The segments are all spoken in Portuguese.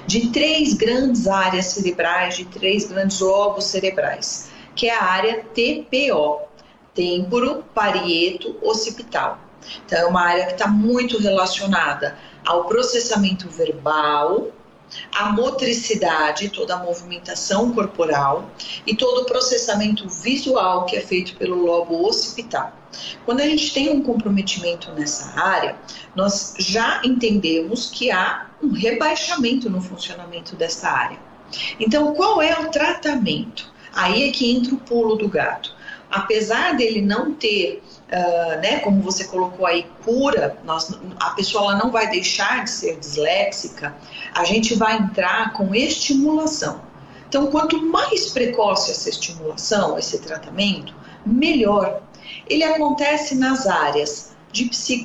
de 3 grandes áreas cerebrais, de 3 grandes lobos cerebrais, que é a área TPO, temporo, parieto, occipital. Então, é uma área que está muito relacionada ao processamento verbal, à motricidade, toda a movimentação corporal e todo o processamento visual que é feito pelo lobo occipital. Quando a gente tem um comprometimento nessa área, nós já entendemos que há um rebaixamento no funcionamento dessa área. Então, qual é o tratamento? Aí é que entra o pulo do gato. Apesar dele não ter, como você colocou aí, cura, a pessoa ela não vai deixar de ser disléxica, a gente vai entrar com estimulação. Então, quanto mais precoce essa estimulação, esse tratamento, melhor. Ele acontece nas áreas de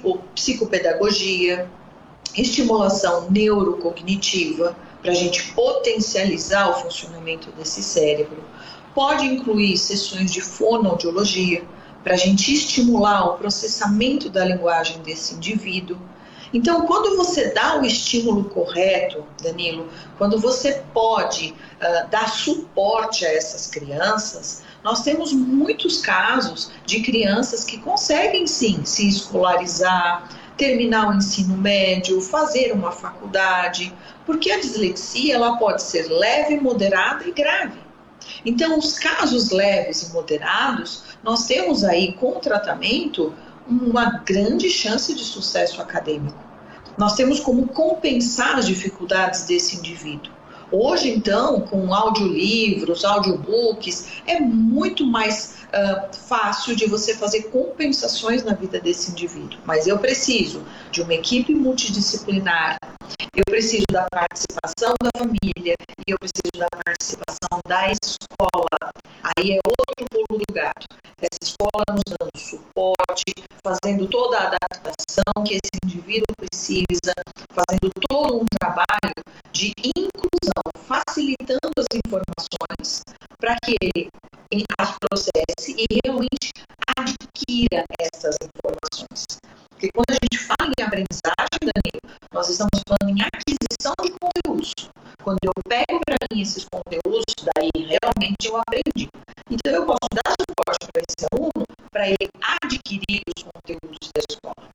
psicopedagogia, estimulação neurocognitiva, para a gente potencializar o funcionamento desse cérebro. Pode incluir sessões de fonoaudiologia, para a gente estimular o processamento da linguagem desse indivíduo. Então, quando você dá o estímulo correto, Danilo, quando você pode dar suporte a essas crianças, nós temos muitos casos de crianças que conseguem sim se escolarizar, terminar o ensino médio, fazer uma faculdade, porque a dislexia ela pode ser leve, moderada e grave. Então, os casos leves e moderados, nós temos aí com o tratamento uma grande chance de sucesso acadêmico. Nós temos como compensar as dificuldades desse indivíduo. Hoje, então, com audiolivros, audiobooks, é muito mais fácil de você fazer compensações na vida desse indivíduo. Mas eu preciso de uma equipe multidisciplinar, eu preciso da participação da família e eu preciso da participação da escola. Aí é outro pulo do gato. Essa escola nos dando suporte, fazendo toda a adaptação que esse indivíduo precisa, fazendo todo um trabalho de inclusão, facilitando as informações para que ele as processe e realmente adquira essas informações. Porque quando a gente fala em aprendizagem, Danilo, nós estamos falando em aquisição de conteúdos. Quando eu pego para mim esses conteúdos, daí realmente eu aprendi. Então eu posso dar suporte para esse aluno para ele adquirir os conteúdos da escola.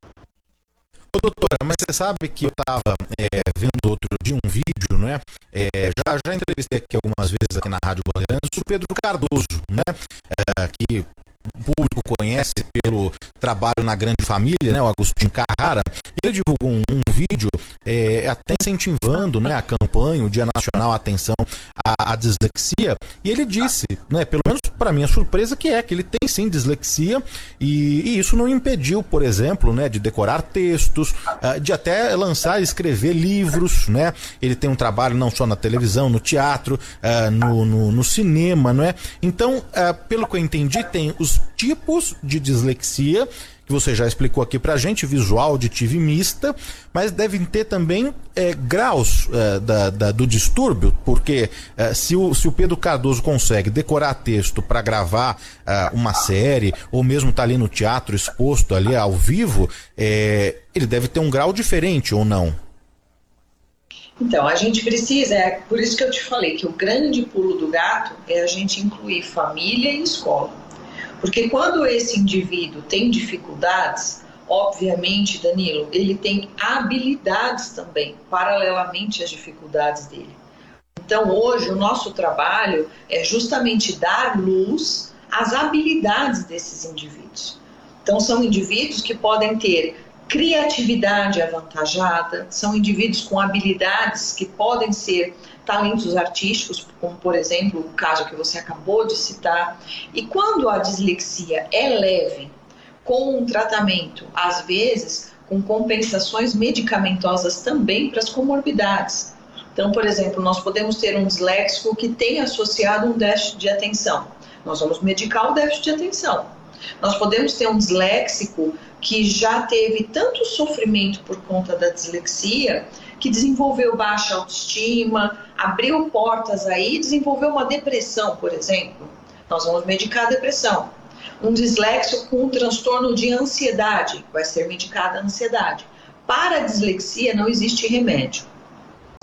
Ô, doutora, mas você sabe que eu estava vendo outro dia um vídeo, né? Já entrevistei aqui algumas vezes aqui na Rádio Bandeirantes o Pedro Cardoso, né? Que o público conhece pelo trabalho na Grande Família, né, o Agostinho Carrara. Ele divulgou um vídeo até incentivando, né, a campanha, o Dia Nacional Atenção à Dislexia, e ele disse, né, pelo menos para mim a surpresa que ele tem sim dislexia e isso não impediu, por exemplo, né, de decorar textos, de até lançar e escrever livros, né? Ele tem um trabalho não só na televisão, no teatro, no cinema, não é? Então, pelo que eu entendi, tem os tipos de dislexia, que você já explicou aqui pra gente, visual, auditiva e mista, mas devem ter também graus do distúrbio, porque se o Pedro Cardoso consegue decorar texto para gravar uma série, ou mesmo tá ali no teatro exposto ali ao vivo, ele deve ter um grau diferente ou não? Então, a gente precisa, por isso que eu te falei que o grande pulo do gato é a gente incluir família e escola. Porque quando esse indivíduo tem dificuldades, obviamente, Danilo, ele tem habilidades também, paralelamente às dificuldades dele. Então, hoje, o nosso trabalho é justamente dar luz às habilidades desses indivíduos. Então, são indivíduos que podem ter criatividade avantajada, são indivíduos com habilidades que podem ser talentos artísticos, como, por exemplo, o caso que você acabou de citar. E quando a dislexia é leve, com um tratamento, às vezes, com compensações medicamentosas também para as comorbidades. Então, por exemplo, nós podemos ter um disléxico que tem associado um déficit de atenção. Nós vamos medicar o déficit de atenção. Nós podemos ter um disléxico que já teve tanto sofrimento por conta da dislexia, que desenvolveu baixa autoestima, abriu portas aí, desenvolveu uma depressão, por exemplo. Nós vamos medicar a depressão. Um disléxico com um transtorno de ansiedade, vai ser medicada a ansiedade. Para a dislexia não existe remédio.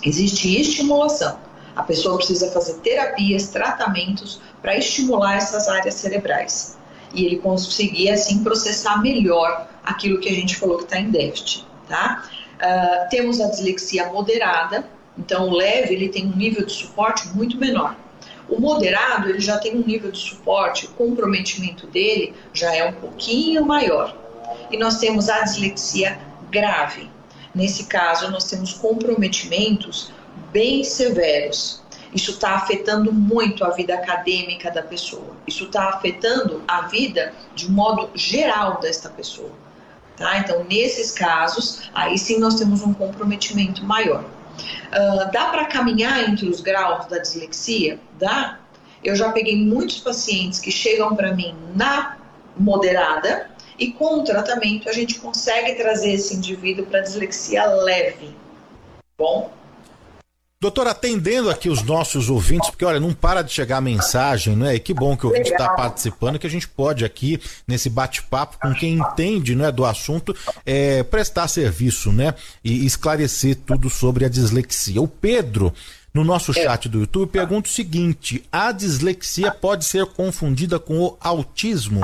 Existe estimulação. A pessoa precisa fazer terapias, tratamentos para estimular essas áreas cerebrais. E ele conseguir, assim, processar melhor aquilo que a gente falou que está em déficit, tá? Temos a dislexia moderada. Então, o leve, ele tem um nível de suporte muito menor. O moderado, ele já tem um nível de suporte, o comprometimento dele já é um pouquinho maior. E nós temos a dislexia grave. Nesse caso, nós temos comprometimentos bem severos. Isso está afetando muito a vida acadêmica da pessoa. Isso está afetando a vida de modo geral desta pessoa. Tá? Então, nesses casos, aí sim nós temos um comprometimento maior. Dá para caminhar entre os graus da dislexia? Dá. Eu já peguei muitos pacientes que chegam para mim na moderada e com o tratamento a gente consegue trazer esse indivíduo para dislexia leve. Bom? Doutor, atendendo aqui os nossos ouvintes, porque olha, não para de chegar mensagem, né? E que bom que o ouvinte está participando, que a gente pode aqui, nesse bate-papo, com quem entende, né, do assunto, prestar serviço, né? E esclarecer tudo sobre a dislexia. O Pedro, no nosso chat do YouTube, pergunta o seguinte: a dislexia pode ser confundida com o autismo?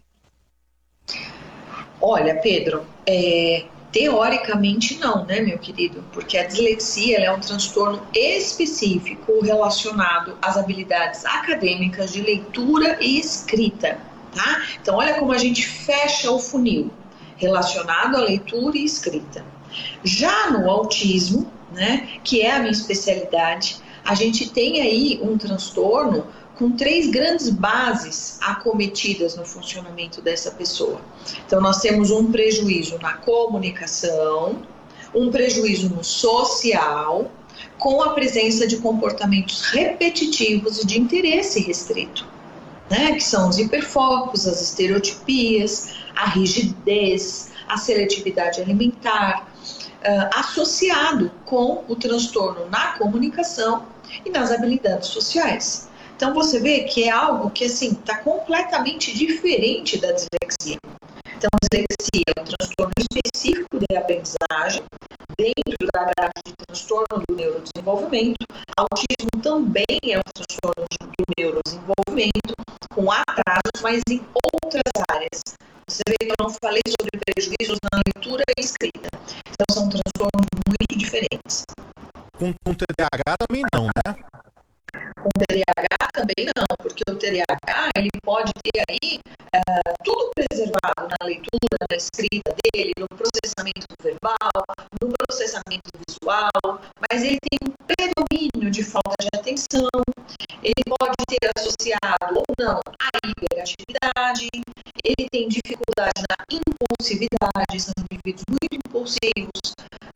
Olha, Pedro, teoricamente não, né, meu querido? Porque a dislexia ela é um transtorno específico relacionado às habilidades acadêmicas de leitura e escrita, tá? Então, olha como a gente fecha o funil relacionado à leitura e escrita. Já no autismo, né, que é a minha especialidade, a gente tem aí um transtorno com 3 grandes bases acometidas no funcionamento dessa pessoa. Então, nós temos um prejuízo na comunicação, um prejuízo no social, com a presença de comportamentos repetitivos e de interesse restrito, né? Que são os hiperfocos, as estereotipias, a rigidez, a seletividade alimentar, associado com o transtorno na comunicação e nas habilidades sociais. Então você vê que é algo que assim está completamente diferente da dislexia. Então a dislexia é um transtorno específico de aprendizagem dentro da grade de transtorno do neurodesenvolvimento. Autismo também é um transtorno do neurodesenvolvimento com atrasos, mas em outras áreas. Você vê que eu não falei sobre prejuízos na leitura e escrita. Então são transtornos muito diferentes. Com TDAH também não, né? Com TDAH também não, porque o TDAH ele pode ter aí tudo preservado na leitura, na escrita dele, no processamento verbal, no processamento visual, mas ele tem um predomínio de falta de atenção, ele pode ter associado ou não a hiperatividade, ele tem dificuldade na impulsividade, são indivíduos muito impulsivos,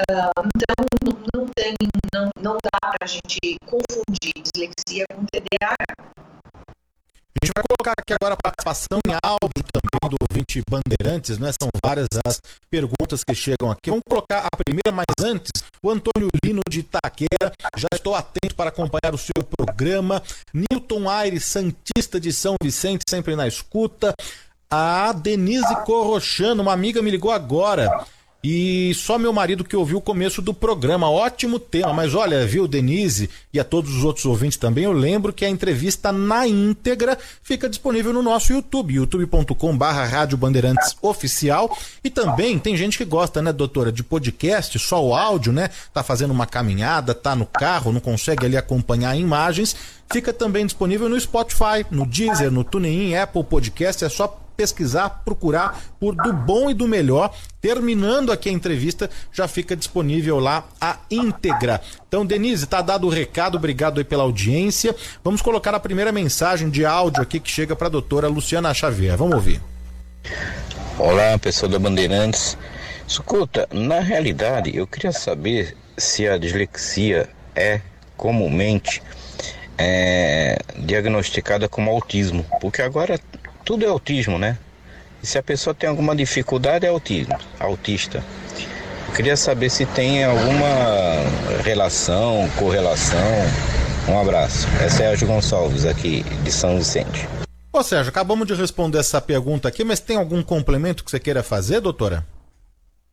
então não dá para a gente confundir dislexia com TDAH. A gente vai colocar aqui agora a participação em áudio também do ouvinte Bandeirantes, né? São várias as perguntas que chegam aqui. Vamos colocar a primeira, mas antes, o Antônio Lino de Itaquera. Já estou atento para acompanhar o seu programa. Newton Aires, Santista de São Vicente, sempre na escuta. A Denise Corrochano, uma amiga, me ligou agora. E só meu marido que ouviu o começo do programa, ótimo tema, mas olha, viu, Denise, e a todos os outros ouvintes também, eu lembro que a entrevista na íntegra fica disponível no nosso YouTube, youtube.com/Rádio Bandeirantes Oficial, e também tem gente que gosta, né, doutora, de podcast, só o áudio, né, tá fazendo uma caminhada, tá no carro, não consegue ali acompanhar imagens, fica também disponível no Spotify, no Deezer, no TuneIn, Apple Podcast, é só pesquisar, procurar por Do Bom e do Melhor. Terminando aqui a entrevista, já fica disponível lá a íntegra. Então, Denise, tá dado o recado, obrigado aí pela audiência. Vamos colocar a primeira mensagem de áudio aqui que chega para a doutora Luciana Xavier. Vamos ouvir. Olá, pessoal da Bandeirantes. Escuta, na realidade, eu queria saber se a dislexia é comumente diagnosticada como autismo, porque agora tudo é autismo, né? E se a pessoa tem alguma dificuldade, é autismo, autista. Eu queria saber se tem alguma relação, correlação. Um abraço. É Sérgio Gonçalves, aqui de São Vicente. Ô Sérgio, acabamos de responder essa pergunta aqui, mas tem algum complemento que você queira fazer, doutora?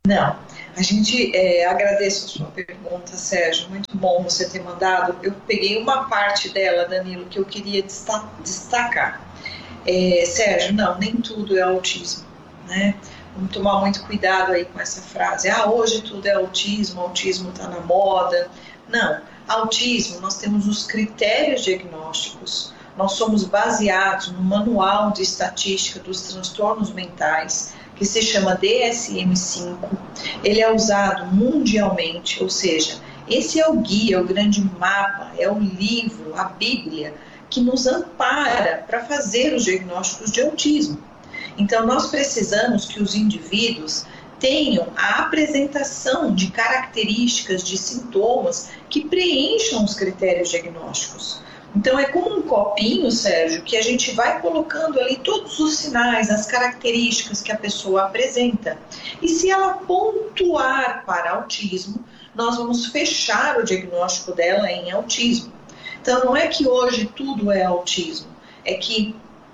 Não. A gente agradeço a sua pergunta, Sérgio. Muito bom você ter mandado. Eu peguei uma parte dela, Danilo, que eu queria destacar. Sérgio, não, nem tudo é autismo, né? Vamos tomar muito cuidado aí com essa frase. Hoje tudo é autismo está na moda. Não, autismo, nós temos os critérios diagnósticos, nós somos baseados no Manual de Estatística dos Transtornos Mentais, que se chama DSM-5. Ele é usado mundialmente, ou seja, esse é o guia, o grande mapa, é o livro, a Bíblia, que nos ampara para fazer os diagnósticos de autismo. Então, nós precisamos que os indivíduos tenham a apresentação de características, de sintomas que preencham os critérios diagnósticos. Então, é como um copinho, Sérgio, que a gente vai colocando ali todos os sinais, as características que a pessoa apresenta. E se ela pontuar para autismo, nós vamos fechar o diagnóstico dela em autismo. Então, não é que hoje tudo é autismo, é que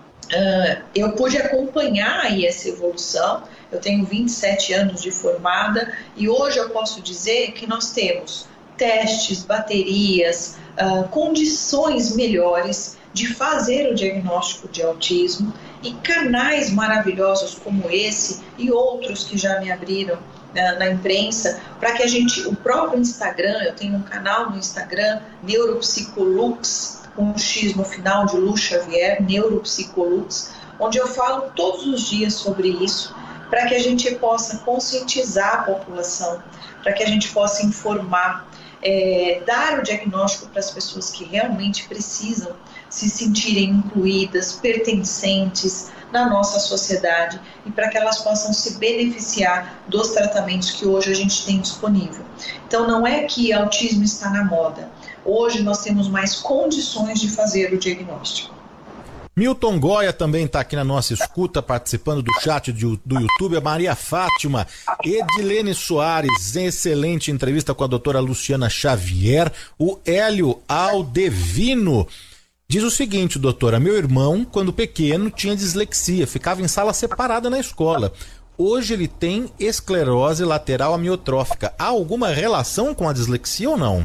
eu pude acompanhar aí essa evolução. Eu tenho 27 anos de formada e hoje eu posso dizer que nós temos testes, baterias, condições melhores de fazer o diagnóstico de autismo e canais maravilhosos como esse e outros que já me abriram na imprensa, para que o próprio Instagram, eu tenho um canal no Instagram, Neuropsicolux, com um X no final de Lu Xavier, Neuropsicolux, onde eu falo todos os dias sobre isso, para que a gente possa conscientizar a população, para que a gente possa informar, dar o diagnóstico para as pessoas que realmente precisam se sentirem incluídas, pertencentes na nossa sociedade e para que elas possam se beneficiar dos tratamentos que hoje a gente tem disponível. Então não é que autismo está na moda. Hoje nós temos mais condições de fazer o diagnóstico. Milton Goya também está aqui na nossa escuta, participando do chat do YouTube. A Maria Fátima, Edilene Soares, excelente entrevista com a doutora Luciana Xavier. O Hélio Aldevino diz o seguinte, doutora: meu irmão, quando pequeno, tinha dislexia, ficava em sala separada na escola. Hoje ele tem esclerose lateral amiotrófica. Há alguma relação com a dislexia ou não?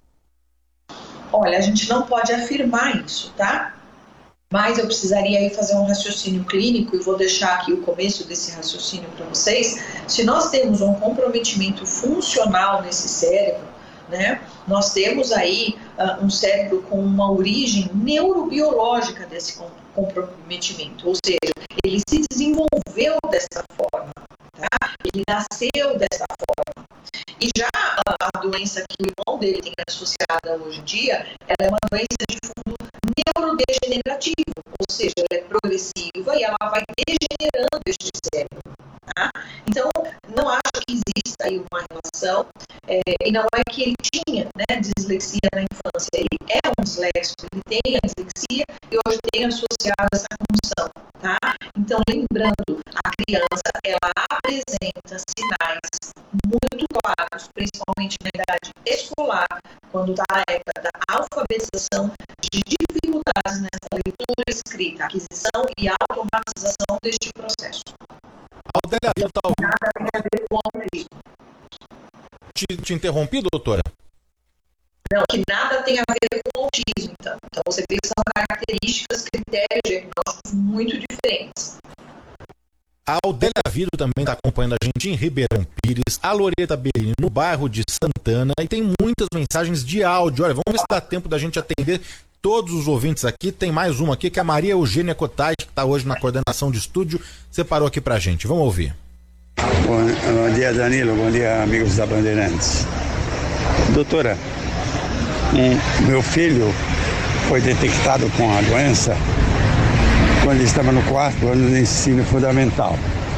Olha, a gente não pode afirmar isso, tá? Mas eu precisaria aí fazer um raciocínio clínico e vou deixar aqui o começo desse raciocínio para vocês. Se nós temos um comprometimento funcional nesse cérebro, né, nós temos aí um cérebro com uma origem neurobiológica desse comprometimento, ou seja, ele se desenvolveu dessa forma, tá? Ele nasceu dessa forma. E já a doença que o irmão dele tem associada hoje em dia, ela é uma doença de fundo neurodegenerativo, ou seja, ela é progressiva e ela vai degenerando este cérebro. Tá? Então, não acho que exista aí uma relação, e não é que ele tinha, né, dislexia na infância, ele é um disléxico, ele tem a dislexia e hoje tem associado essa condição. Tá? Então, lembrando, a criança, ela apresenta sinais muito claros, principalmente na idade escolar, quando está na época da alfabetização, de dificuldades nessa leitura, escrita, aquisição e automatização deste processo. Nada tem a ver com autismo. Te interrompi, doutora? Não, que nada tem a ver com autismo, então. Então você vê que são características, critérios diagnósticos muito diferentes. A Aldélia Vido também está acompanhando a gente em Ribeirão Pires, a Loreta Bellini no bairro de Santana, e tem muitas mensagens de áudio. Olha, vamos ver se dá tempo da gente atender todos os ouvintes aqui. Tem mais uma aqui que a Maria Eugênia Cotais, que está hoje na coordenação de estúdio, separou aqui pra gente. Vamos ouvir. Bom dia, Danilo. Bom dia, amigos da Bandeirantes. Doutora, meu filho foi detectado com a doença quando ele estava no 4º ano de ensino fundamental.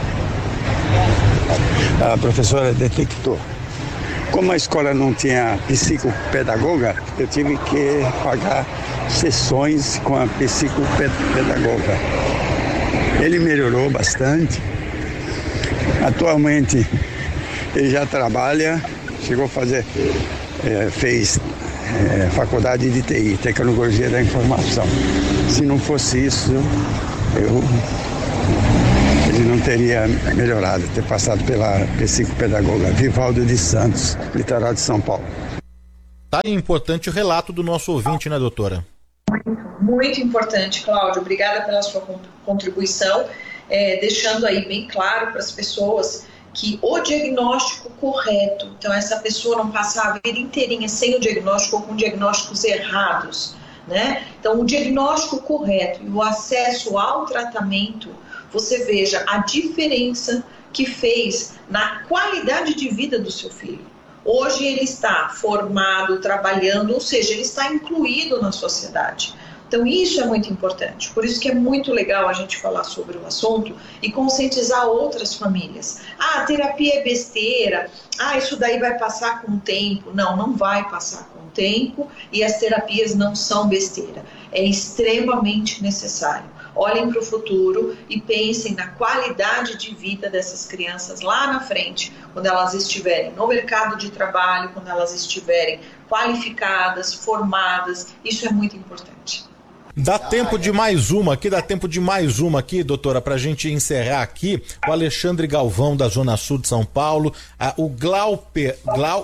A professora detectou. Como a escola não tinha psicopedagoga, eu tive que pagar sessões com a psicopedagoga. Ele melhorou bastante. Atualmente ele já trabalha, chegou a fazer, fez faculdade de TI, Tecnologia da Informação. Se não fosse isso, ele não teria melhorado, ter passado pela psicopedagoga Vivaldo de Santos, litoral de São Paulo. Tá importante o relato do nosso ouvinte, né, doutora? Muito importante, Cláudio. Obrigada pela sua contribuição, deixando aí bem claro para as pessoas que o diagnóstico correto, então essa pessoa não passar a vida inteirinha sem o diagnóstico ou com diagnósticos errados, né? Então o diagnóstico correto e o acesso ao tratamento, você veja a diferença que fez na qualidade de vida do seu filho. Hoje ele está formado, trabalhando, ou seja, ele está incluído na sociedade. Então isso é muito importante, por isso que é muito legal a gente falar sobre o assunto e conscientizar outras famílias. Ah, terapia é besteira, isso daí vai passar com o tempo. Não, não vai passar com o tempo e as terapias não são besteira. É extremamente necessário. Olhem para o futuro e pensem na qualidade de vida dessas crianças lá na frente, quando elas estiverem no mercado de trabalho, quando elas estiverem qualificadas, formadas. Isso é muito importante. Dá tempo de mais uma aqui, doutora, para a gente encerrar aqui. O Alexandre Galvão, da Zona Sul de São Paulo, o Glauber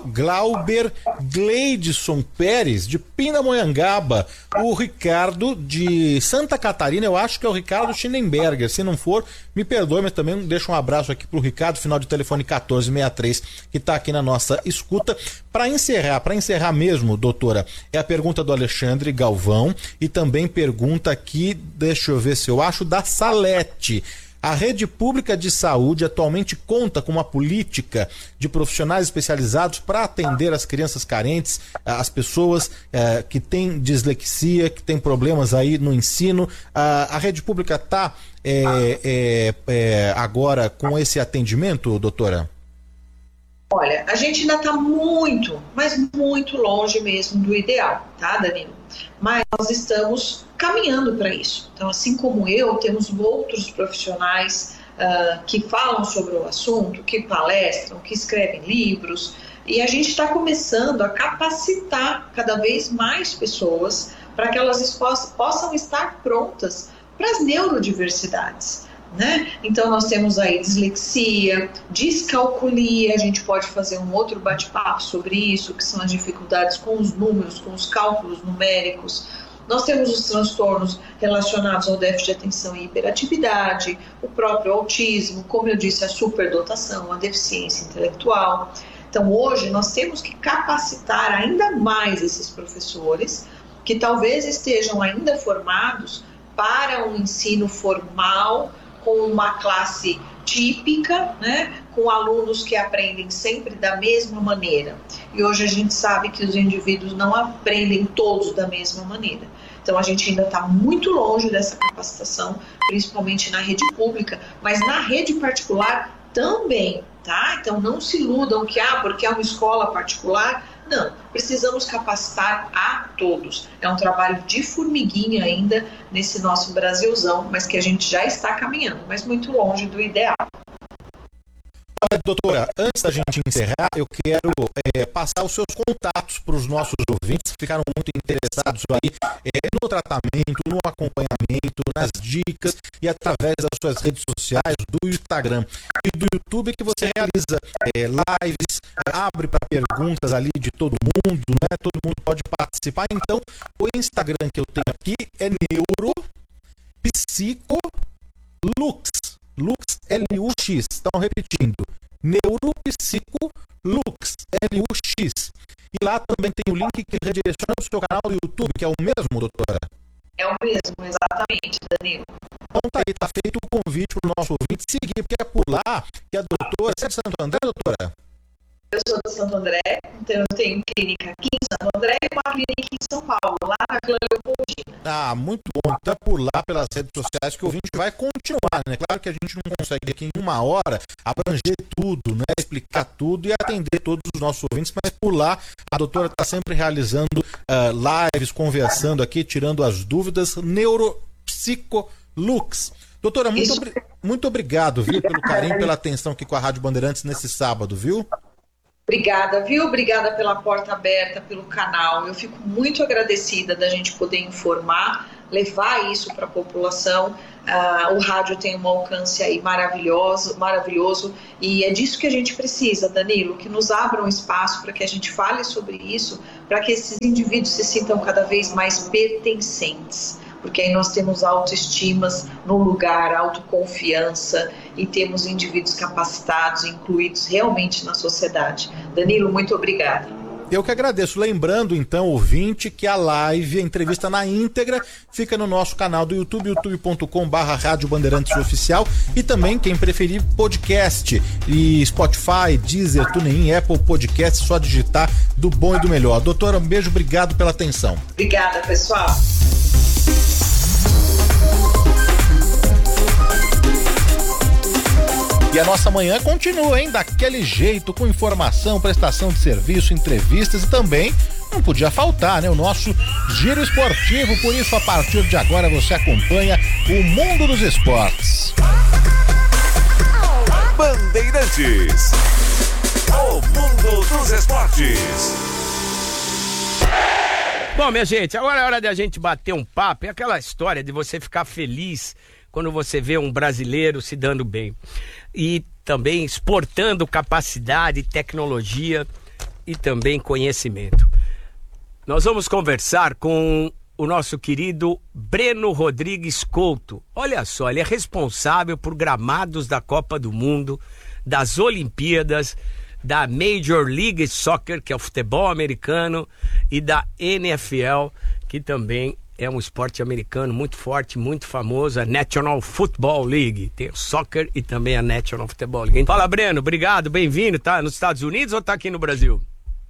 Gleidson Pérez, de Pindamonhangaba, o Ricardo, de Santa Catarina, eu acho que é o Ricardo Schinenberger, se não for, me perdoe, mas também deixa um abraço aqui pro Ricardo, final de telefone 1463, que está aqui na nossa escuta. Para encerrar mesmo, doutora, é a pergunta do Alexandre Galvão e também pergunta aqui, deixa eu ver se eu acho, da Salete. A rede pública de saúde atualmente conta com uma política de profissionais especializados para atender as crianças carentes, as pessoas que têm dislexia, que têm problemas aí no ensino. A rede pública está agora com esse atendimento, doutora? Olha, a gente ainda está muito, mas muito longe mesmo do ideal, tá, Danilo? Mas nós estamos caminhando para isso. Então, assim como eu, temos outros profissionais que falam sobre o assunto, que palestram, que escrevem livros, e a gente está começando a capacitar cada vez mais pessoas para que elas possam estar prontas para as neurodiversidades. Né? Então nós temos aí dislexia, descalculia, a gente pode fazer um outro bate-papo sobre isso, que são as dificuldades com os números, com os cálculos numéricos. Nós temos os transtornos relacionados ao déficit de atenção e hiperatividade, o próprio autismo, como eu disse, a superdotação, a deficiência intelectual. Então hoje nós temos que capacitar ainda mais esses professores que talvez estejam ainda formados para um ensino formal, com uma classe típica, né, com alunos que aprendem sempre da mesma maneira. E hoje a gente sabe que os indivíduos não aprendem todos da mesma maneira. Então a gente ainda está muito longe dessa capacitação, principalmente na rede pública, mas na rede particular também, tá? Então não se iludam que, porque é uma escola particular. Não, precisamos capacitar a todos. É um trabalho de formiguinha ainda nesse nosso Brasilzão, mas que a gente já está caminhando, mas muito longe do ideal. Olha, doutora, antes da gente encerrar, eu quero passar os seus contatos para os nossos ouvintes que ficaram muito interessados aí no tratamento, no acompanhamento, nas dicas e através das suas redes sociais, do Instagram e do YouTube, que você realiza lives, abre para perguntas ali de todo mundo, né? Todo mundo pode participar. Então, o Instagram que eu tenho aqui é NeuroPsicoLux. Lux, L-U-X. Então, repetindo, NeuroPsicoLux, L-U-X. E lá também tem o link que redireciona o seu canal do YouTube, que é o mesmo, doutora? É o mesmo, exatamente, Danilo. Então tá aí, tá feito o convite para o nosso ouvinte seguir, porque é por lá que a doutora... Você é de Santo André, doutora? Eu sou de Santo André, então eu tenho clínica aqui em Santo André e uma clínica em São Paulo, lá na Vila Leopoldina. Muito bom. Então é por lá, pelas redes sociais, que o ouvinte vai continuar, né? Claro que a gente não consegue aqui em uma hora abranger tudo, né? Explicar tudo e atender todos os nossos ouvintes, mas por lá a doutora está sempre realizando lives, conversando aqui, tirando as dúvidas. NeuroPsicoLux. Doutora, muito obrigado, viu, pelo carinho, pela atenção aqui com a Rádio Bandeirantes nesse sábado, viu? Obrigada, viu? Obrigada pela porta aberta, pelo canal. Eu fico muito agradecida da gente poder informar, levar isso para a população. O rádio tem um alcance aí maravilhoso, e é disso que a gente precisa, Danilo, que nos abra um espaço para que a gente fale sobre isso, para que esses indivíduos se sintam cada vez mais pertencentes. Porque aí nós temos autoestimas no lugar, autoconfiança, e temos indivíduos capacitados, incluídos realmente na sociedade. Danilo, muito obrigada. Eu que agradeço. Lembrando, então, ouvinte, que a live, a entrevista na íntegra, fica no nosso canal do YouTube, youtube.com/Rádio Bandeirantes Oficial, e também, quem preferir, podcast, e Spotify, Deezer, TuneIn, Apple Podcast, só digitar do bom e do melhor. Doutora, um beijo, obrigado pela atenção. Obrigada, pessoal. E a nossa manhã continua, hein? Daquele jeito, com informação, prestação de serviço, entrevistas, e também não podia faltar, né? O nosso giro esportivo. Por isso, a partir de agora, você acompanha o mundo dos esportes. Bandeirantes, o mundo dos esportes. Bom, minha gente, agora é hora de a gente bater um papo. É aquela história de você ficar feliz quando você vê um brasileiro se dando bem. E também exportando capacidade, tecnologia e também conhecimento. Nós vamos conversar com o nosso querido Breno Rodrigues Couto. Olha só, ele é responsável por gramados da Copa do Mundo, das Olimpíadas, da Major League Soccer, que é o futebol americano, e da NFL, que também é um esporte americano muito forte, muito famoso, a National Football League. Tem o soccer e também a National Football League. Fala, Breno, obrigado, bem-vindo. Tá nos Estados Unidos ou tá aqui no Brasil?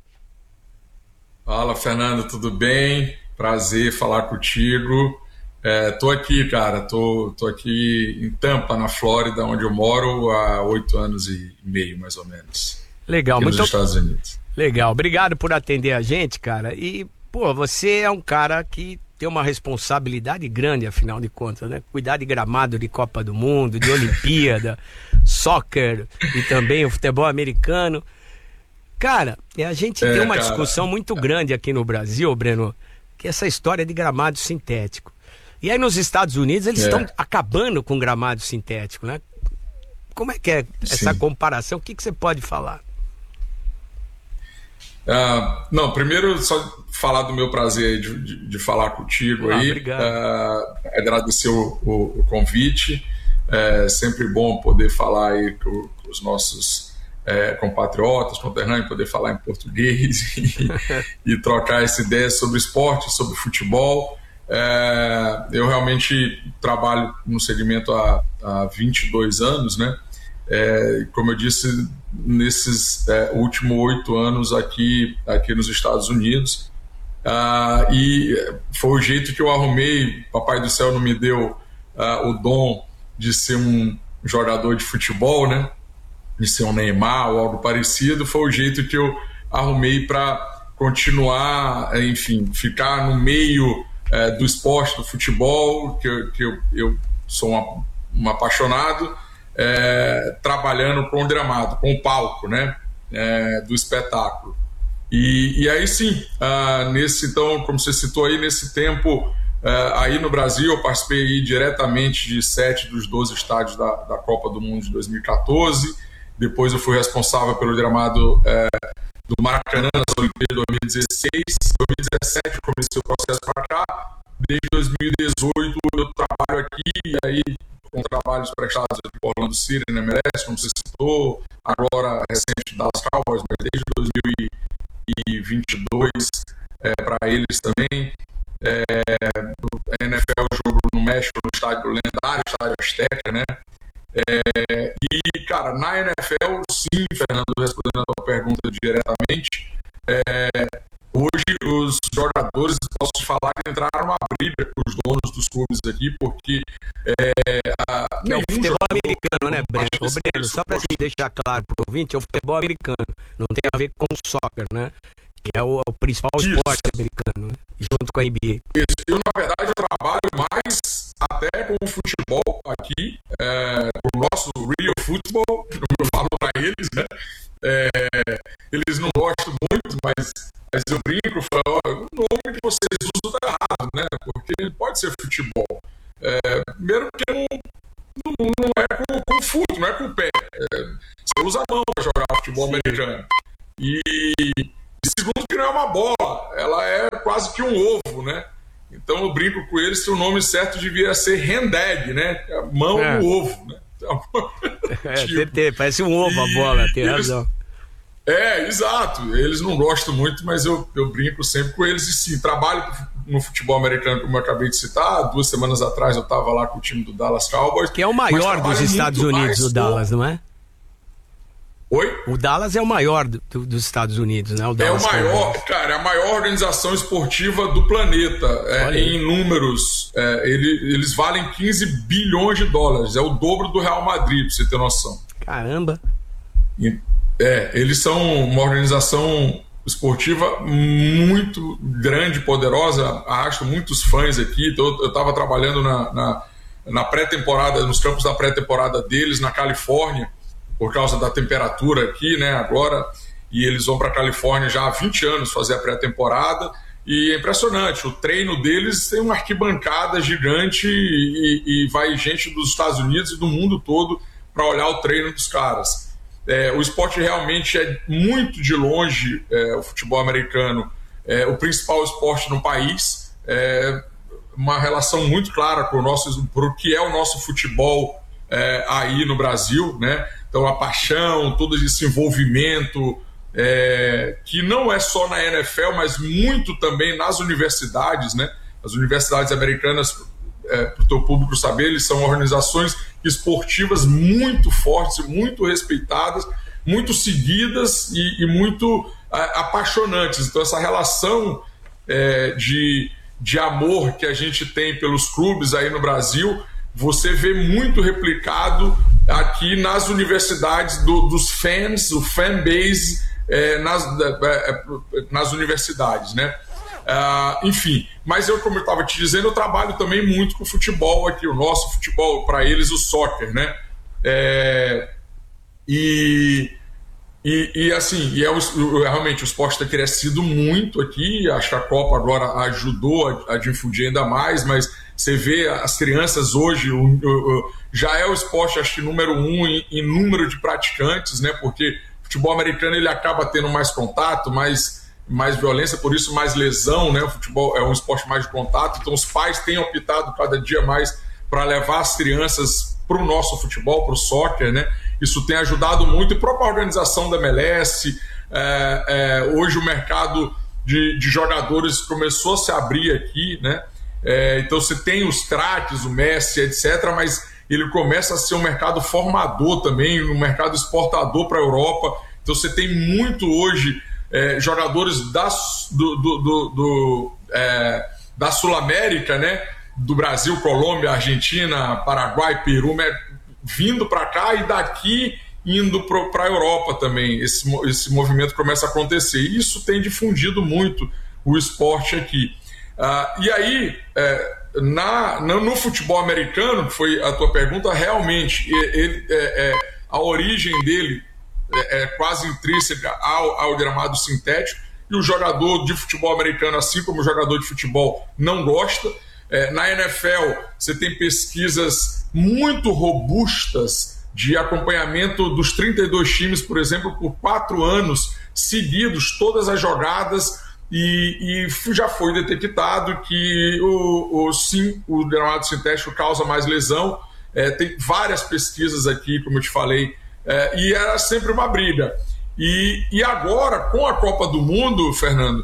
Fala, Fernando, tudo bem? Prazer falar contigo. Tô aqui, cara, tô aqui em Tampa, na Flórida, onde eu moro há 8 anos e meio, mais ou menos. Legal, muito nos Estados Unidos. Legal, obrigado por atender a gente, cara. E, pô, você é um cara que tem uma responsabilidade grande, afinal de contas, né? Cuidar de gramado de Copa do Mundo, de Olimpíada, soccer e também o futebol americano. Cara, a gente tem uma discussão muito grande aqui no Brasil, Breno, que é essa história de gramado sintético. E aí nos Estados Unidos eles estão acabando com gramado sintético, né? Como é que é essa comparação? O que você pode falar? Não, primeiro só falar do meu prazer de falar contigo aí. Obrigado. Agradecer o convite. É sempre bom poder falar aí com os nossos compatriotas, conterrâneos, poder falar em português e trocar essa ideia sobre esporte, sobre futebol. Eu realmente trabalho no segmento há 22 anos, né? Como eu disse, nesses últimos 8 anos aqui nos Estados Unidos, e foi o jeito que eu arrumei. Papai do céu não me deu o dom de ser um jogador de futebol, né? De ser um Neymar ou algo parecido. Foi o jeito que eu arrumei para continuar, enfim, ficar no meio do esporte, do futebol, que eu sou um apaixonado, trabalhando com o gramado, com o palco, né, do espetáculo. E aí sim, então, como você citou aí, nesse tempo, aí no Brasil, eu participei aí diretamente de 7 dos 12 estádios da Copa do Mundo de 2014. Depois eu fui responsável pelo gramado do Maracanã nas Olimpíadas de 2016. Em 2017 eu comecei o processo para cá. Desde 2018 eu trabalho aqui, e aí com trabalhos prestados aqui por Orlando City, na MLS, como você citou, agora recente das Cowboys, mas desde 2022 para eles também. A NFL jogo no México, no estádio lendário, estádio Azteca, né? E, cara, na NFL, sim, Fernando, respondendo a tua pergunta diretamente, hoje os jogadores, posso te falar, que entraram numa briga com os donos dos clubes aqui, porque é o futebol americano, né, Breno? Só para te deixar claro para o ouvinte, é o futebol americano, não tem a ver com o soccer, né? Que é o principal esporte americano, né? Junto com a NBA. Eu, na verdade, eu trabalho mais até com o futebol aqui, com o nosso Real Football, como eu falo para eles, né? eles não gostam muito, mas eu brinco, falo, o nome que vocês usam tá errado, né? Porque pode ser futebol. Primeiro porque não é com o futo, não é com o pé. Você usa a mão para jogar futebol americano. E segundo que não é uma bola, ela é quase que um ovo, né? Então eu brinco com eles que o nome certo devia ser handbag, né? A mão no ovo, né? Então, parece um ovo a bola, tem razão. Exato. Eles não gostam muito, mas eu brinco sempre com eles. E sim, trabalho no futebol americano, como eu acabei de citar. 2 semanas atrás eu estava lá com o time do Dallas Cowboys. Que é o maior dos Estados Unidos, o Dallas, não é? Oi? O Dallas é o maior dos Estados Unidos, né? O Dallas cara, é a maior organização esportiva do planeta. Em números, eles valem 15 bilhões de dólares. É o dobro do Real Madrid, pra você ter noção. Caramba! Eles são uma organização esportiva muito grande, poderosa, arrasta muitos fãs aqui. Então, eu estava trabalhando na pré-temporada, nos campos da pré-temporada deles, na Califórnia, por causa da temperatura aqui, né, agora, e eles vão para a Califórnia já há 20 anos fazer a pré-temporada, e é impressionante, o treino deles tem uma arquibancada gigante e vai gente dos Estados Unidos e do mundo todo para olhar o treino dos caras. O esporte realmente é muito de longe, o futebol americano, o principal esporte no país, uma relação muito clara com o que é o nosso futebol aí no Brasil, né? Então a paixão, todo esse envolvimento, que não é só na NFL, mas muito também nas universidades, né? As universidades americanas, para o teu público saber, eles são organizações esportivas muito fortes, muito respeitadas, muito seguidas e muito apaixonantes. Então essa relação de amor que a gente tem pelos clubes aí no Brasil, você vê muito replicado aqui nas universidades dos fans, o fanbase nas universidades, né? Enfim, mas como eu estava te dizendo, eu trabalho também muito com o futebol aqui, o nosso futebol, para eles o soccer, né? Assim, realmente o esporte tem crescido muito aqui. Acho que a Copa agora ajudou a difundir ainda mais, mas você vê as crianças hoje, já é o esporte, acho que número 1 em número de praticantes, né? Porque o futebol americano ele acaba tendo mais contato, mais violência, por isso mais lesão, né? O futebol é um esporte mais de contato, então os pais têm optado cada dia mais para levar as crianças para o nosso futebol, para o soccer, né? Isso tem ajudado muito, e a própria organização da MLS, hoje o mercado de jogadores começou a se abrir aqui, né? Então você tem os craques, o Messi, etc., mas ele começa a ser um mercado formador também, um mercado exportador para a Europa. Então você tem muito hoje jogadores da Sul-América, né? Do Brasil, Colômbia, Argentina, Paraguai, Peru, vindo para cá, e daqui indo para a Europa também. Esse movimento começa a acontecer. E isso tem difundido muito o esporte aqui. E aí, no futebol americano, que foi a tua pergunta, realmente a origem dele é quase intrínseca ao gramado sintético, e o jogador de futebol americano, assim como o jogador de futebol, não gosta. Na NFL, você tem pesquisas muito robustas de acompanhamento dos 32 times, por exemplo, por 4 anos seguidos, todas as jogadas, e já foi detectado que o gramado sintético causa mais lesão. Tem várias pesquisas aqui, como eu te falei, e era sempre uma briga. E agora, com a Copa do Mundo, Fernando,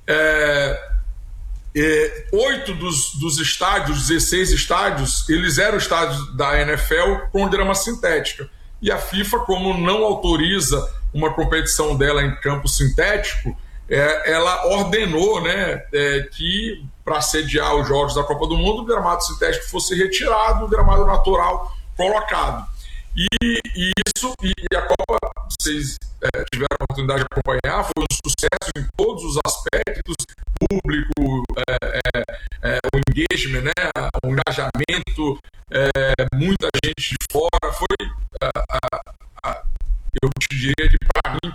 8 dos estádios, 16 estádios, eles eram estádios da NFL com grama sintética. E a FIFA, como não autoriza uma competição dela em campo sintético, ela ordenou, né, que para sediar os jogos da Copa do Mundo, o gramado sintético fosse retirado, o gramado natural colocado. E a Copa, vocês tiveram a oportunidade de acompanhar, foi um sucesso em todos os aspectos, público, o engagement, né, o engajamento, muita gente de fora. Foi, eu te diria que para mim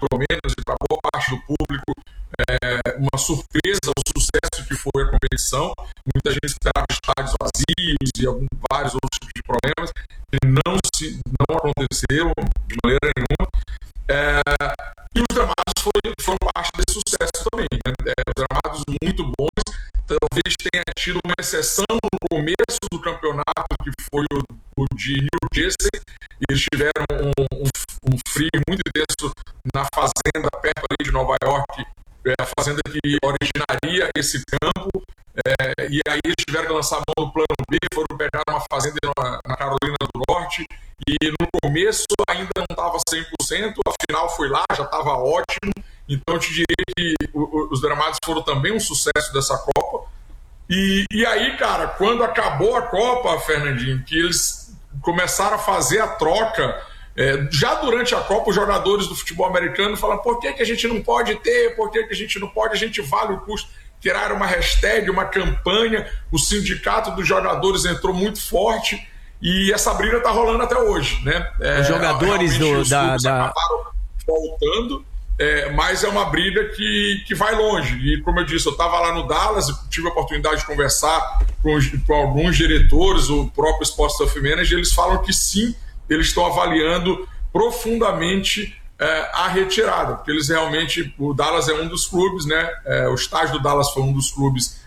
competição. Muita gente esperava estádios vazios e vários outros tipos de problemas que não aconteceram de maneira nenhuma. E os gramados foram parte desse sucesso também. Né? Os gramados muito bons. Talvez tenha tido uma exceção no começo do campeonato, que foi o de New Jersey. Eles tiveram um frio muito intenso na fazenda perto ali de Nova York, a fazenda que originaria esse campo, e aí eles tiveram que lançar a mão no plano B, foram pegar uma fazenda na Carolina do Norte, e no começo ainda não estava 100%, afinal foi lá, já estava ótimo. Então eu te diria que os gramados foram também um sucesso dessa Copa. E aí, cara, quando acabou a Copa, Fernandinho, que eles começaram a fazer a troca, já durante a Copa, os jogadores do futebol americano falaram: por que a gente não pode ter, por que a gente não pode, a gente vale o custo. Criaram uma hashtag, uma campanha, o sindicato dos jogadores entrou muito forte e essa briga está rolando até hoje, né? Os jogadores acabaram voltando. Mas é uma briga que vai longe. E como eu disse, eu estava lá no Dallas e tive a oportunidade de conversar com alguns diretores, o próprio Sports Stuff Manager, eles falam que sim, eles estão avaliando profundamente a retirada, porque eles realmente, o Dallas é um dos clubes, né? O estádio do Dallas foi um dos clubes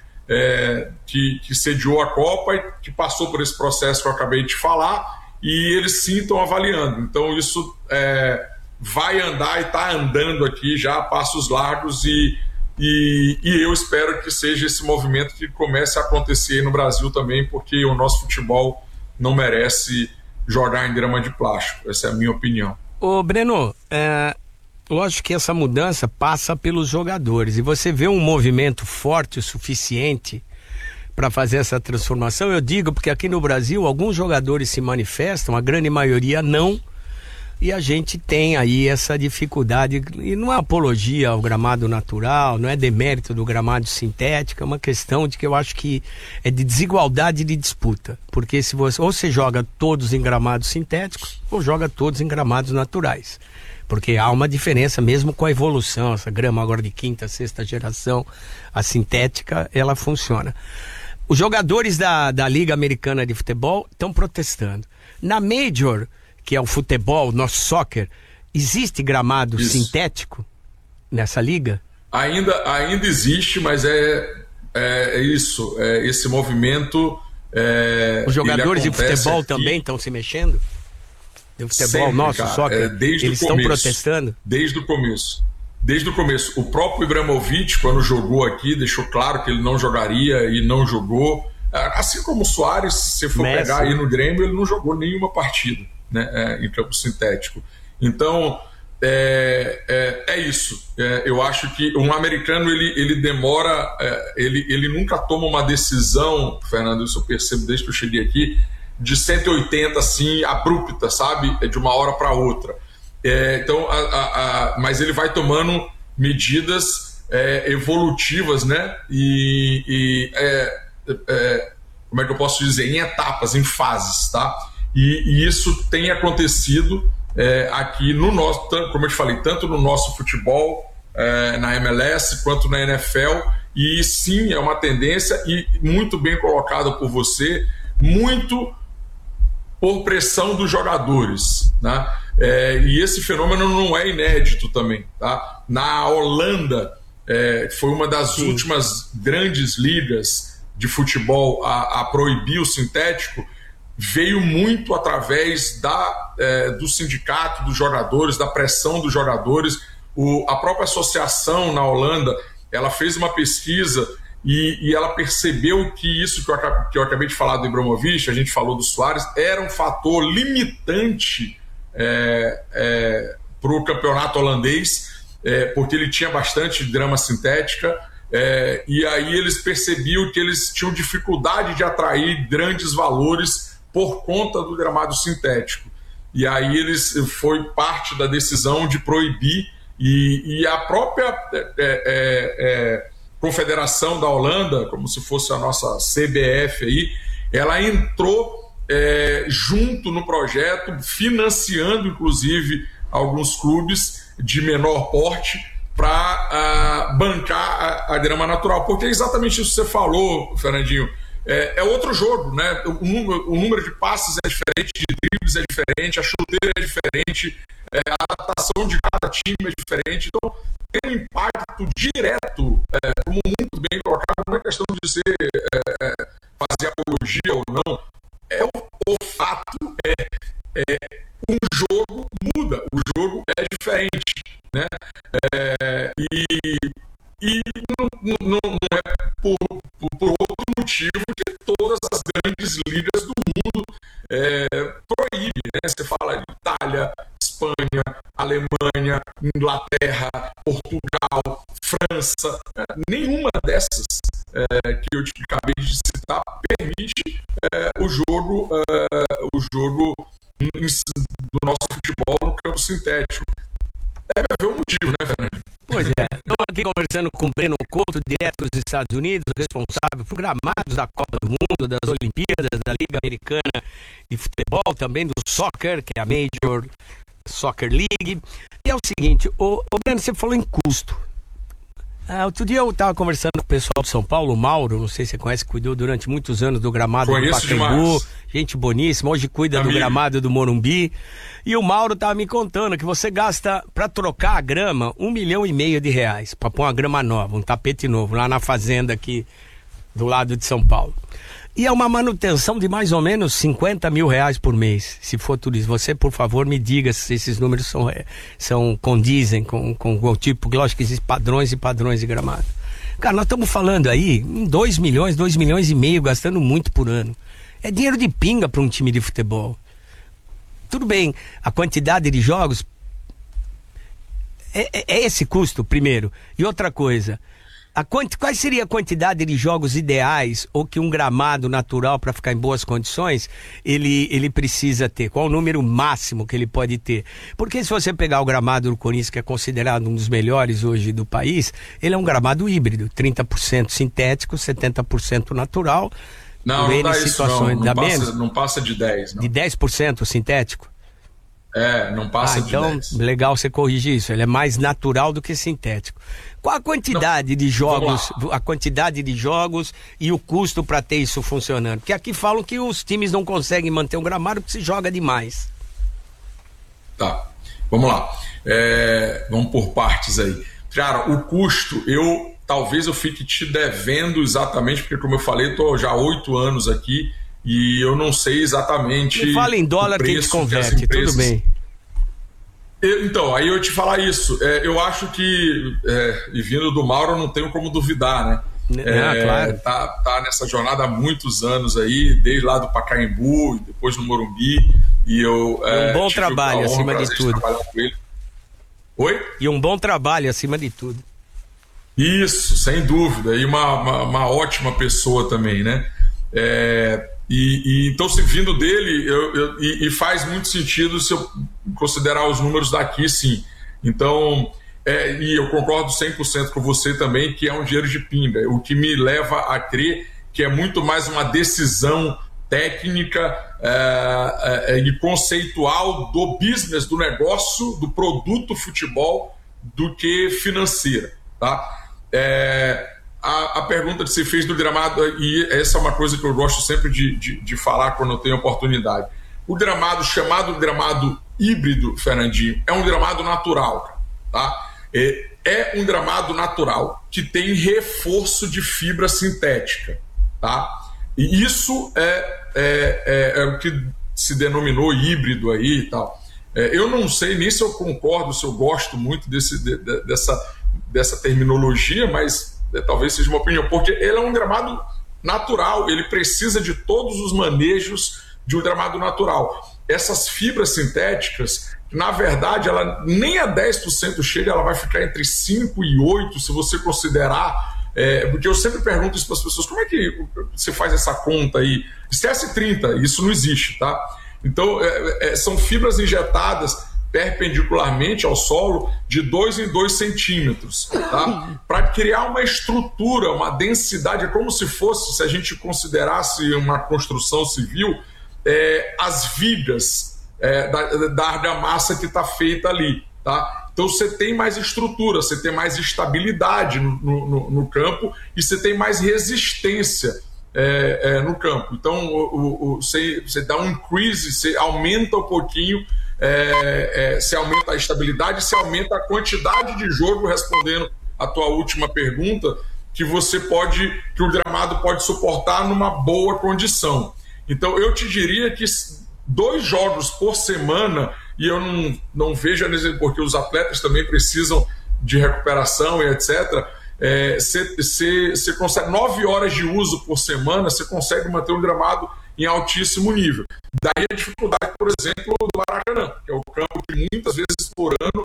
que sediou a Copa e que passou por esse processo que eu acabei de falar, e eles sim estão avaliando. Então isso vai andar e está andando aqui já a passos largos, e eu espero que seja esse movimento que comece a acontecer no Brasil também, porque o nosso futebol não merece jogar em grama de plástico. Essa é a minha opinião. Ô Breno, lógico que essa mudança passa pelos jogadores, e você vê um movimento forte o suficiente para fazer essa transformação. Eu digo porque aqui no Brasil alguns jogadores se manifestam, a grande maioria não. E a gente tem aí essa dificuldade, e não é apologia ao gramado natural, não é demérito do gramado sintético, é uma questão de que eu acho que é de desigualdade de disputa. Porque se você joga todos em gramados sintéticos, ou joga todos em gramados naturais. Porque há uma diferença mesmo com a evolução, essa grama agora de quinta, sexta geração, a sintética, ela funciona. Os jogadores da Liga Americana de Futebol estão protestando. Na Major, que é o futebol, nosso soccer, existe gramado sintético nessa liga? Ainda existe, mas isso, esse movimento. Os jogadores de futebol aqui também estão se mexendo? Do futebol, sempre, nosso cara, soccer, eles estão protestando? Desde o começo. Desde o começo. O próprio Ibrahimovic, quando jogou aqui, deixou claro que ele não jogaria e não jogou. Assim como o Suárez, se for pegar aí no Grêmio, ele não jogou nenhuma partida, né, em campo sintético. Então é isso. Eu acho que um americano ele demora, ele nunca toma uma decisão, Fernando, isso eu percebo desde que eu cheguei aqui, de 180 assim, abrupta, sabe, de uma hora para outra. Então, mas ele vai tomando medidas evolutivas, né, como é que eu posso dizer, em etapas, em fases, tá? E isso tem acontecido aqui no nosso, como eu te falei, tanto no nosso futebol, na MLS, quanto na NFL, e sim, é uma tendência, e muito bem colocado por você, muito por pressão dos jogadores, né? E esse fenômeno não é inédito também, tá? Na Holanda, foi uma das últimas grandes ligas de futebol a proibir o sintético, veio muito através do sindicato dos jogadores, da pressão dos jogadores. A própria associação na Holanda, ela fez uma pesquisa e ela percebeu que isso que eu acabei de falar do Ibrahimovic, a gente falou do Suárez, era um fator limitante para o campeonato holandês, porque ele tinha bastante grama sintética, e aí eles percebiam que eles tinham dificuldade de atrair grandes valores por conta do gramado sintético. E aí foi parte da decisão de proibir, e a própria Confederação da Holanda, como se fosse a nossa CBF aí, ela entrou junto no projeto, financiando inclusive alguns clubes de menor porte, para bancar a grama natural, porque é exatamente isso que você falou, Fernandinho. É outro jogo, né? O número de passes é diferente, de dribles é diferente, a chuteira é diferente, a adaptação de cada time é diferente. Então, tem um impacto direto, como muito bem colocado, não é questão de ser fazer apologia ou não. O fato um jogo muda, o jogo é diferente, né? E não é por outro motivo que todas as grandes ligas do mundo proíbem, né? Você fala de Itália, Espanha, Alemanha, Inglaterra, Portugal, França, nenhuma dessas que eu acabei de citar permite o jogo do nosso futebol no campo sintético. Deve haver um motivo, né, Fernando? Pois é. Estou aqui conversando com o Breno Couto, direto dos Estados Unidos, responsável por gramados da Copa do Mundo, das Olimpíadas, da Liga Americana de Futebol, também do Soccer, que é a Major Soccer League. E é o seguinte, Breno, você falou em custo. Outro dia eu estava conversando com o pessoal de São Paulo, o Mauro, não sei se você conhece, cuidou durante muitos anos do gramado do Pacaembu, gente boníssima, hoje cuida do gramado do Morumbi. E o Mauro estava me contando que você gasta, para trocar a grama, R$1,5 milhão, para pôr uma grama nova, um tapete novo, lá na fazenda aqui do lado de São Paulo. E é uma manutenção de mais ou menos R$50 mil por mês, se for tudo isso. Você, por favor, me diga se esses números condizem com o tipo, lógico que existem padrões e padrões de gramado. Cara, nós estamos falando aí em 2 milhões, 2,5 milhões, gastando muito por ano. É dinheiro de pinga para um time de futebol. Tudo bem, a quantidade de jogos é esse custo, primeiro. E outra coisa, qual seria a quantidade de jogos ideais ou que um gramado natural para ficar em boas condições ele precisa ter? Qual o número máximo que ele pode ter? Porque se você pegar o gramado do Corinthians, que é considerado um dos melhores hoje do país, ele é um gramado híbrido, 30% sintético, 70% natural. Não dá isso, não passa de 10%. Não. De 10% sintético? Não passa de 10%. Então, legal você corrigir isso, ele é mais natural do que sintético. Qual a quantidade de jogos, e o custo para ter isso funcionando? Porque aqui falam que os times não conseguem manter um gramado porque se joga demais. Tá, vamos lá. Vamos por partes aí. Cara, o custo, talvez eu fique te devendo exatamente, porque como eu falei, estou já há 8 anos aqui e eu não sei exatamente... Me fala em dólar que a gente converte, tudo bem. Então, aí eu te falar isso. Eu acho que, e vindo do Mauro, eu não tenho como duvidar, né? Claro. Tá nessa jornada há muitos anos aí, desde lá do Pacaembu, depois no Morumbi, e eu... um bom trabalho acima de tudo. Oi? E um bom trabalho acima de tudo. Isso, sem dúvida. E uma ótima pessoa também, né? Então, se vindo dele, e faz muito sentido se eu considerar os números daqui, sim. Então, e eu concordo 100% com você também, que é um dinheiro de pinga. O que me leva a crer que é muito mais uma decisão técnica e conceitual do business, do negócio, do produto futebol, do que financeira, tá? A pergunta que você fez do gramado, e essa é uma coisa que eu gosto sempre de falar quando eu tenho oportunidade. O gramado, chamado gramado híbrido, Fernandinho, é um gramado natural, tá? É um gramado natural que tem reforço de fibra sintética, tá? E isso é o que se denominou híbrido aí e tal. Eu não sei nem se eu concordo, se eu gosto muito dessa terminologia, mas talvez seja uma opinião, porque ele é um gramado natural, ele precisa de todos os manejos de um gramado natural. Essas fibras sintéticas, na verdade, ela nem a 10% chega, ela vai ficar entre 5% e 8%, se você considerar, porque eu sempre pergunto isso para as pessoas, como é que você faz essa conta aí? Esquece 30%, isso não existe, tá? Então, são fibras injetadas perpendicularmente ao solo de 2 em 2 centímetros, tá? Para criar uma estrutura, uma densidade, é como se fosse, se a gente considerasse uma construção civil, as vigas da argamassa que está feita ali, tá? Então você tem mais estrutura, você tem mais estabilidade no campo e você tem mais resistência no campo. Então você dá um increase, você aumenta um pouquinho, você aumenta a estabilidade, você aumenta a quantidade de jogo, respondendo a tua última pergunta, que o gramado pode suportar numa boa condição. Então eu te diria que 2 jogos por semana, e eu não vejo, porque os atletas também precisam de recuperação e etc., você consegue 9 horas de uso por semana, você consegue manter um gramado em altíssimo nível. Daí a dificuldade, por exemplo, do Maracanã, que é o campo que muitas vezes por ano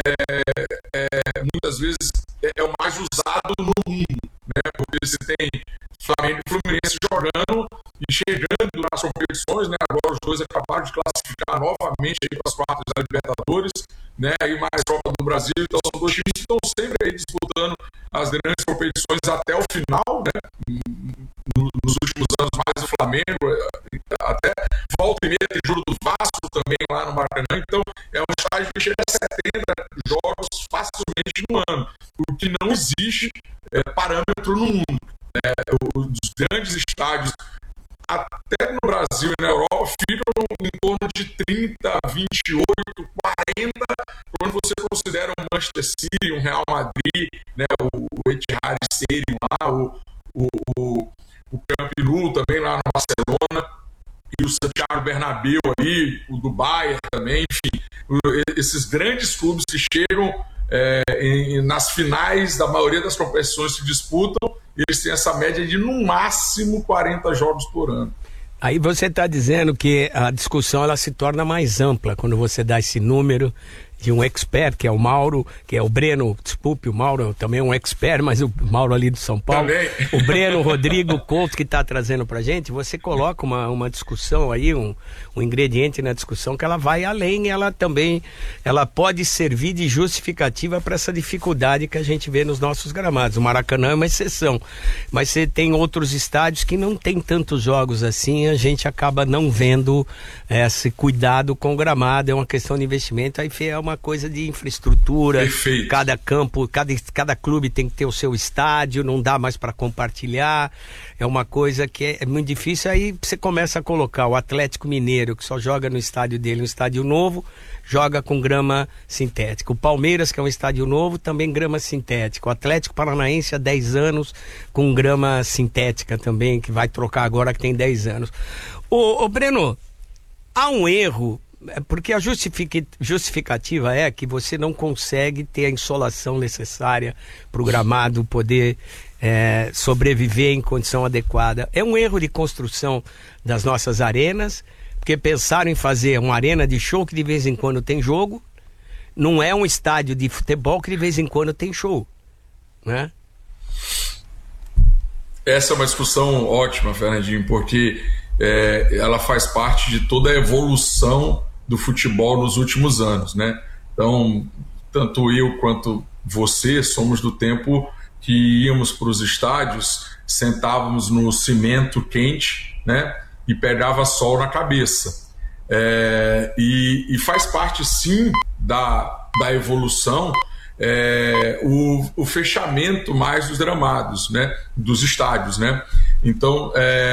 muitas vezes é o mais usado no mundo, né? Porque você tem Flamengo e Fluminense jogando e chegando nas competições, né? Agora os dois acabaram de classificar novamente para as quartas da Libertadores, né? E mais Copa do Brasil, então são 2 times que estão sempre aí disputando as grandes competições até o final, né? Nos últimos anos mais o Flamengo, até volta e meia tem jogo do Vasco também lá no Maracanã, então é um estádio que chega a 70 jogos facilmente no ano, o que não existe parâmetro no mundo. Os grandes estádios, até no Brasil e na Europa, ficam em torno de 30, 28, 40, quando você considera um Manchester City, um Real Madrid, né, o Etihad Stadium lá, o Camp Nou também lá no Barcelona, e o Santiago Bernabéu ali, o do Bayern também, enfim, esses grandes clubes que chegam nas finais da maioria das competições que disputam, eles têm essa média de no máximo 40 jogos por ano. Aí você está dizendo que a discussão ela se torna mais ampla quando você dá esse número de um expert, que é o Mauro, que é o Breno, desculpe, o Mauro também é um expert, mas o Mauro ali do São Paulo, também. O Breno Rodrigo Couto que está trazendo pra gente, você coloca uma discussão aí, um ingrediente na discussão que ela vai além, ela pode servir de justificativa para essa dificuldade que a gente vê nos nossos gramados. O Maracanã é uma exceção, mas você tem outros estádios que não tem tantos jogos assim, a gente acaba não vendo esse cuidado com o gramado, é uma questão de investimento, aí é uma coisa de infraestrutura. Perfeito. Cada campo, cada clube tem que ter o seu estádio, não dá mais para compartilhar, é uma coisa que é muito difícil. Aí você começa a colocar o Atlético Mineiro, que só joga no estádio dele, um estádio novo, joga com grama sintética. O Palmeiras, que é um estádio novo, também grama sintética. O Atlético Paranaense há 10 anos com grama sintética também, que vai trocar agora que tem 10 anos. Ô Breno, há um erro, porque a justificativa é que você não consegue ter a insolação necessária para o gramado poder sobreviver em condição adequada. É um erro de construção das nossas arenas, porque pensaram em fazer uma arena de show que de vez em quando tem jogo, não é um estádio de futebol que de vez em quando tem show, né? Essa é uma discussão ótima, Fernandinho, porque ela faz parte de toda a evolução do futebol nos últimos anos, né? Então, tanto eu quanto você somos do tempo que íamos para os estádios, sentávamos no cimento quente, né? E pegava sol na cabeça. E faz parte, sim, da evolução o fechamento mais dos gramados, né? Dos estádios, né? Então,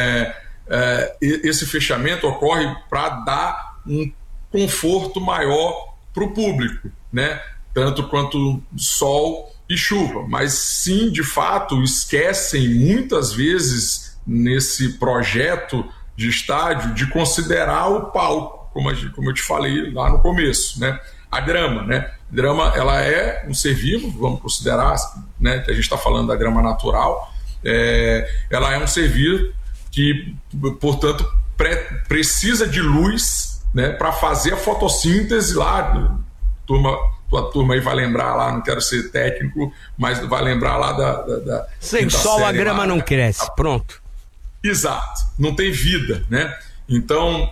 esse fechamento ocorre para dar um conforto maior para o público, né? Tanto quanto sol e chuva, mas sim, de fato, esquecem muitas vezes nesse projeto de estádio de considerar o palco, como eu te falei lá no começo, né? A grama, né? A grama, ela é um ser vivo, vamos considerar, né, que a gente está falando da grama natural, ela é um ser vivo que, portanto, precisa de luz, né, para fazer a fotossíntese lá. Tua turma aí vai lembrar lá, não quero ser técnico, mas vai lembrar lá da sem sol a grama lá, não cresce, pronto. Exato, não tem vida, né? Então,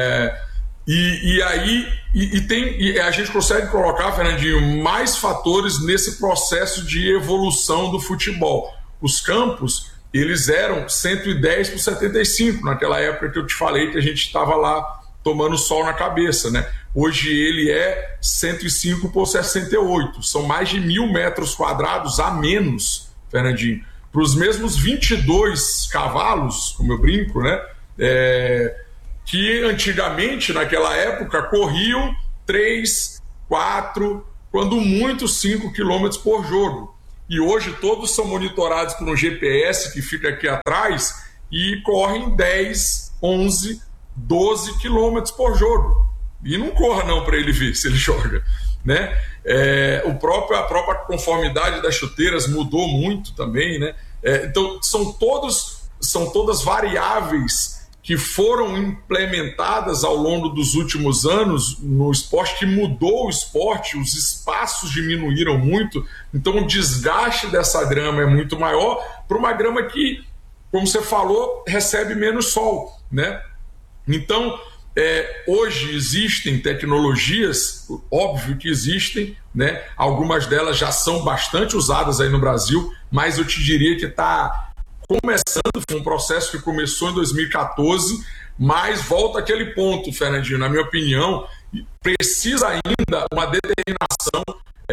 e a gente consegue colocar, Fernandinho, mais fatores nesse processo de evolução do futebol. Os campos, eles eram 110 por 75, naquela época que eu te falei que a gente estava lá tomando sol na cabeça, né? Hoje ele é 105 por 68. São mais de 1.000 metros quadrados a menos, Fernandinho, para os mesmos 22 cavalos, como eu brinco, né? Que antigamente, naquela época, corriam 3, 4, quando muito 5 km por jogo. E hoje todos são monitorados por um GPS que fica aqui atrás e correm 10, 11, 12 km por jogo. E não corra não para ele ver se ele joga, né? A própria conformidade das chuteiras mudou muito também, né? Então são todas variáveis que foram implementadas ao longo dos últimos anos no esporte, que mudou o esporte, os espaços diminuíram muito, então o desgaste dessa grama é muito maior para uma grama que, como você falou, recebe menos sol, né? Então, hoje existem tecnologias, óbvio que existem, né? Algumas delas já são bastante usadas aí no Brasil, mas eu te diria que está começando, foi um processo que começou em 2014, mas volta àquele ponto, Fernandinho, na minha opinião, precisa ainda uma determinação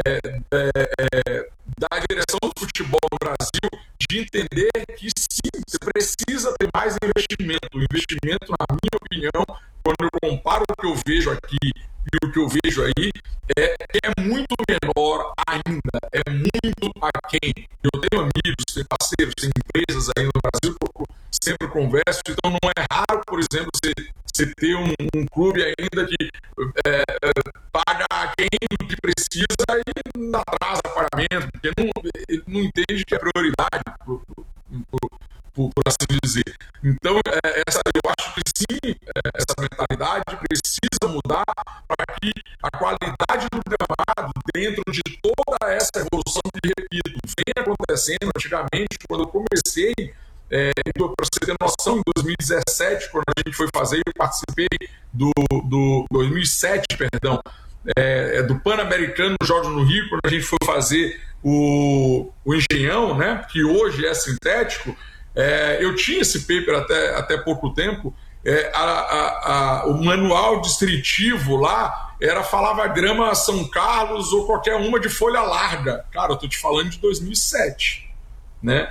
da direção do futebol no Brasil de entender que sim, você precisa ter mais investimento. O investimento, na minha opinião, quando eu comparo o que eu vejo aqui e o que eu vejo aí, é muito menor ainda, é muito aquém. Eu tenho amigos, tenho parceiros, tenho empresas aí no Brasil que eu sempre converso, então não é raro, por exemplo, você ter um clube ainda que paga quem que precisa e não atrasa pagamento, porque não entende que é prioridade, por assim dizer. Então, eu acho que sim, essa mentalidade precisa mudar para que a qualidade do gramado, dentro de toda essa evolução que, repito, vem acontecendo antigamente, quando eu comecei, para você ter noção, em 2017, quando a gente foi fazer, eu participei do 2007, perdão, do Pan-Americano, Jogos no Rio, quando a gente foi fazer o Engenhão, né, que hoje é sintético. Eu tinha esse paper até pouco tempo. O manual descritivo lá falava grama São Carlos ou qualquer uma de folha larga. Cara, eu estou te falando de 2007, né?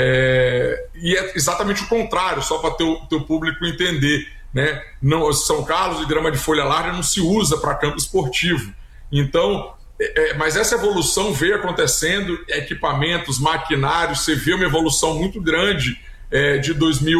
E é exatamente o contrário, só para teu público entender, né? Não, São Carlos e grama de folha larga não se usa para campo esportivo. Então, mas essa evolução veio acontecendo, equipamentos, maquinários, você vê uma evolução muito grande de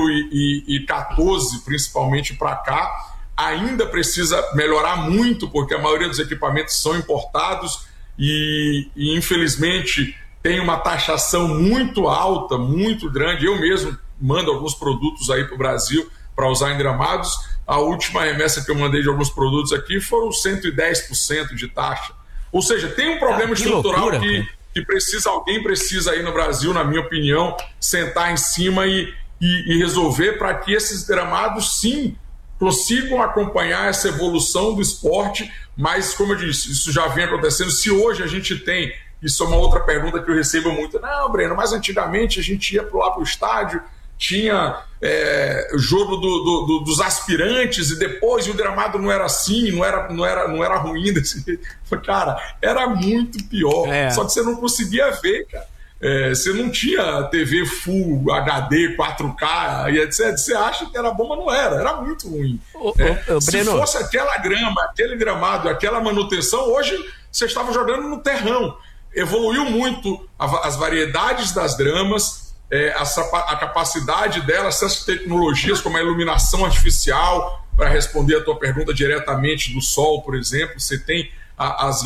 2014, principalmente para cá. Ainda precisa melhorar muito, porque a maioria dos equipamentos são importados e infelizmente, tem uma taxação muito alta, muito grande. Eu mesmo mando alguns produtos aí para o Brasil para usar em gramados. A última remessa que eu mandei de alguns produtos aqui foram 110% de taxa. Ou seja, tem um problema estrutural que alguém precisa aí no Brasil, na minha opinião, sentar em cima e resolver, para que esses gramados, sim, consigam acompanhar essa evolução do esporte. Mas, como eu disse, isso já vem acontecendo. Se hoje a gente tem, isso é uma outra pergunta que eu recebo muito, não, Breno, mas antigamente a gente ia lá para o estádio, tinha jogo dos aspirantes e depois o gramado não era assim, não era ruim desse jeito. Cara, era muito pior. Só que você não conseguia ver, cara. Você não tinha TV Full HD, 4K e etc. Você acha que era bom, mas não era muito ruim. Se Breno, fosse aquela grama, aquele gramado, aquela manutenção, hoje você estava jogando no terrão. Evoluiu muito as variedades das gramas, a capacidade delas, essas tecnologias como a iluminação artificial, para responder a tua pergunta diretamente do sol, por exemplo. Você tem as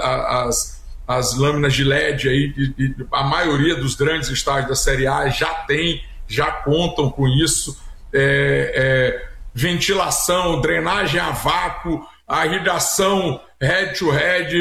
lâminas de LED aí, e a maioria dos grandes estádios da Série A já contam com isso. Ventilação, drenagem a vácuo, a irrigação head-to-head,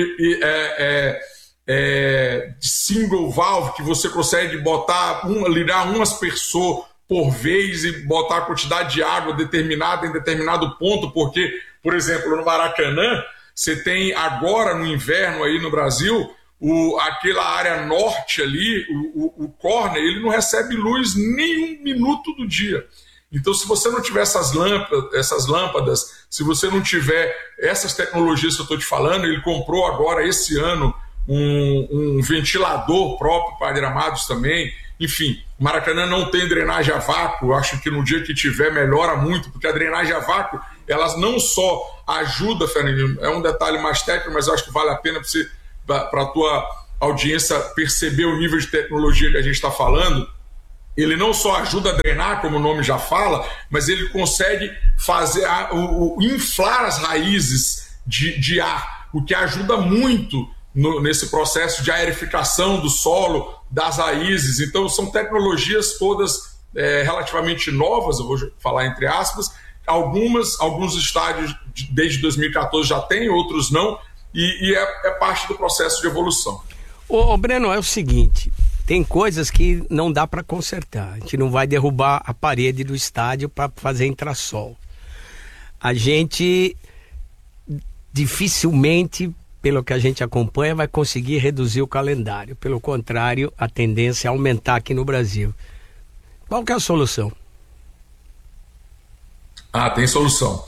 single valve, que você consegue ligar um aspersor por vez e botar a quantidade de água determinada em determinado ponto, porque, por exemplo, no Maracanã, você tem agora no inverno aí no Brasil, aquela área norte ali, o corner, ele não recebe luz nem um minuto do dia. Então, se você não tiver essas lâmpadas, se você não tiver essas tecnologias que eu estou te falando, ele comprou agora, esse ano, um ventilador próprio para gramados também. Enfim, o Maracanã não tem drenagem a vácuo. Eu acho que no dia que tiver melhora muito, porque a drenagem a vácuo, ela não só ajuda, Fernandinho, é um detalhe mais técnico, mas eu acho que vale a pena para a tua audiência perceber o nível de tecnologia que a gente está falando. Ele não só ajuda a drenar, como o nome já fala, mas ele consegue fazer inflar as raízes de ar, o que ajuda muito nesse processo de aerificação do solo, das raízes. Então são tecnologias todas relativamente novas, eu vou falar entre aspas. Alguns estádios desde 2014 já têm, outros não, e é parte do processo de evolução. Ô Breno, é o seguinte, tem coisas que não dá para consertar. A gente não vai derrubar a parede do estádio para fazer entrassol. A gente dificilmente, pelo que a gente acompanha, vai conseguir reduzir o calendário. Pelo contrário, a tendência é aumentar aqui no Brasil. Qual que é a solução? Tem solução.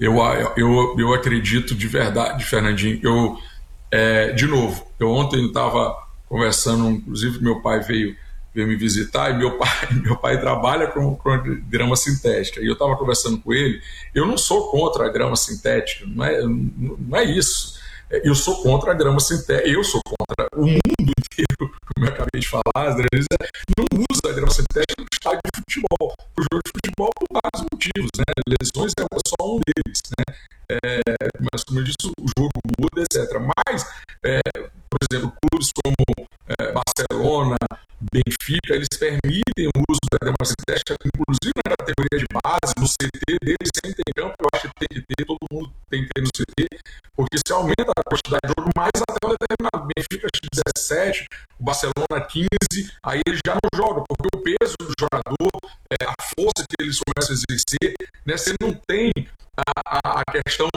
Eu acredito de verdade, Fernandinho. De novo, eu ontem estava conversando, inclusive meu pai veio me visitar, e meu pai trabalha com grama sintética, e eu estava conversando com ele. Eu não sou contra a grama sintética, não é isso. Eu sou contra a grama sintética, eu sou contra o mundo inteiro, como eu acabei de falar, não usa a grama sintética no estádio de futebol, o jogo de futebol por vários motivos, né? Lesões é só um deles, né? Mas como eu disse, o jogo muda, etc. Mas, por exemplo, clubes como Barcelona, Benfica, eles permitem o uso da grama sintética, inclusive na categoria de base, no CT deles, sem ter campo. Eu acho que tem que ter, todo mundo tem que ter no CT, porque se aumenta a quantidade de jogo mais até um determinado. Benfica 17, o Barcelona 15, aí ele já não joga, porque o peso do jogador, a força que eles começam a exercer, né, você não tem a questão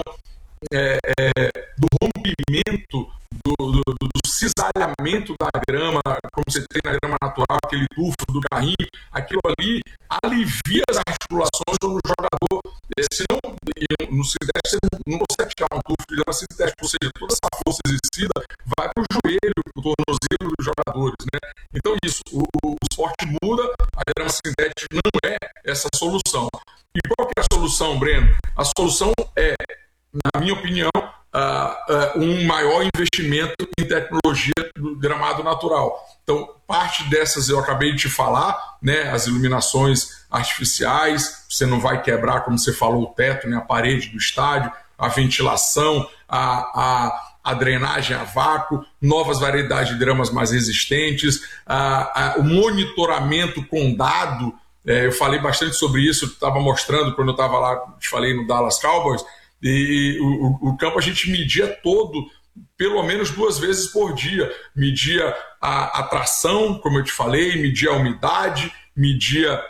do rompimento, do cisalhamento da grama, como você tem na grama natural, aquele tufo do carrinho. Aquilo ali alivia as articulações do jogador. Senão, no sintético, você não consegue tirar um tufo de grama sintética, ou seja, toda essa força exercida vai para o joelho, para o tornozelo dos jogadores, né? Então isso, o esporte muda, a grama sintética não é essa solução. E qual que é a solução, Breno? A solução é, na minha opinião, um maior investimento em tecnologia do gramado natural. Então, parte dessas eu acabei de te falar, né? As iluminações artificiais, você não vai quebrar, como você falou, o teto, né? A parede do estádio, a ventilação, a drenagem a vácuo, novas variedades de gramas mais resistentes, o monitoramento com dado. Eu falei bastante sobre isso, estava mostrando quando eu estava lá, te falei no Dallas Cowboys. E o campo a gente media todo, pelo menos 2 vezes por dia. Media a tração, como eu te falei, media a umidade, media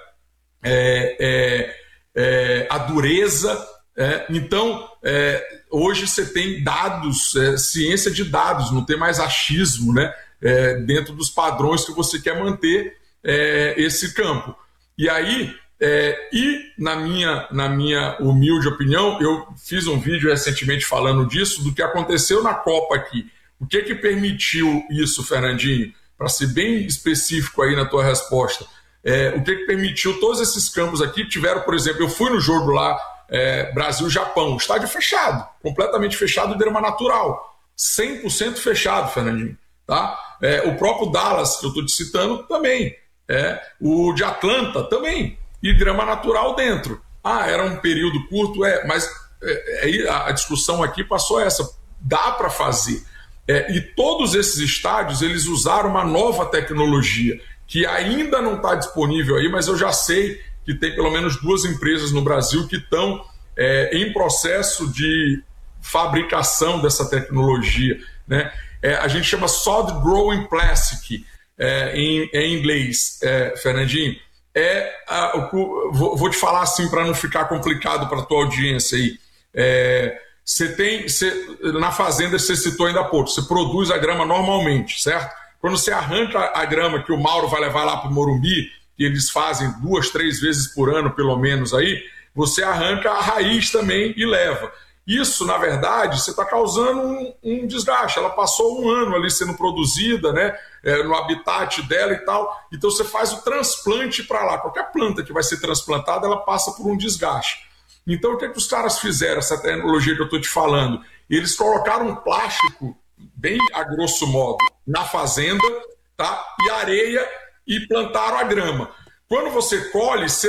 a dureza. Então, hoje você tem dados, ciência de dados, não tem mais achismo, né? Dentro dos padrões que você quer manter esse campo. E aí... na minha humilde opinião, eu fiz um vídeo recentemente falando disso, do que aconteceu na Copa aqui. O que permitiu isso, Fernandinho? Para ser bem específico aí na tua resposta, o que permitiu todos esses campos aqui tiveram, por exemplo, eu fui no jogo lá, Brasil-Japão, estádio fechado, completamente fechado, de grama natural, 100% fechado, Fernandinho, tá? O próprio Dallas, que eu estou te citando, também, o de Atlanta também, e grama natural dentro. Era um período curto, mas a discussão aqui passou essa. Dá para fazer. E todos esses estádios, eles usaram uma nova tecnologia, que ainda não está disponível aí, mas eu já sei que tem pelo menos 2 empresas no Brasil que estão em processo de fabricação dessa tecnologia, né? A gente chama Solid Growing Plastic, em inglês, Fernandinho. Vou te falar assim para não ficar complicado para a tua audiência aí. Na fazenda, você citou ainda há pouco, você produz a grama normalmente, certo? Quando você arranca a grama que o Mauro vai levar lá para o Morumbi, que eles fazem 2, 3 vezes por ano, pelo menos aí, você arranca a raiz também e leva. Isso, na verdade, você está causando um desgaste. Ela passou 1 ano ali sendo produzida, né, no habitat dela e tal. Então você faz o transplante para lá. Qualquer planta que vai ser transplantada, ela passa por um desgaste. Então o que os caras fizeram, essa tecnologia que eu estou te falando? Eles colocaram um plástico, bem a grosso modo, na fazenda, tá? E areia, e plantaram a grama. Quando você colhe, você